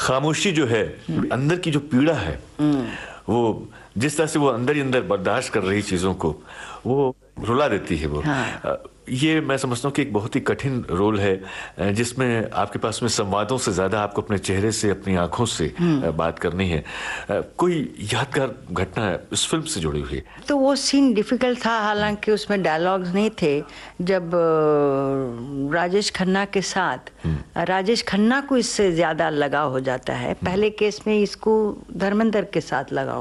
खामोशी जो है, अंदर की जो पीड़ा है, वो जिस तरह से वो अंदर ही अंदर बर्दाश्त कर रही चीज़ों को, वो रुला देती है वो। हाँ। ये मैं समझता हूँ कि एक बहुत ही कठिन रोल है, जिसमें आपके पास में संवादों से ज़्यादा आपको अपने चेहरे से, अपनी आंखों से बात करनी है। कोई यादगार घटना इस फिल्म से जुड़ी हुई? तो वो सीन डिफिकल्ट था, हालांकि उसमें डायलॉग्स नहीं थे। जब राजेश खन्ना के साथ, राजेश खन्ना को इससे ज़्यादा लगाव हो जाता है। पहले केस में इसको धर्मेंद्र के साथ लगाव